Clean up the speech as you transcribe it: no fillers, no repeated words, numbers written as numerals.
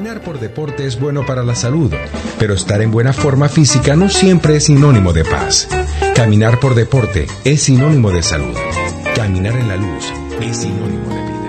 Caminar por deporte es bueno para la salud, pero estar en buena forma física no siempre es sinónimo de paz. Caminar por deporte es sinónimo de salud. Caminar en la luz es sinónimo de vida.